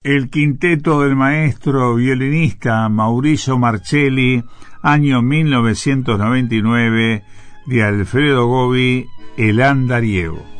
El quinteto del maestro violinista Mauricio Marcelli, año 1999, de Alfredo Gobi, El Andariego.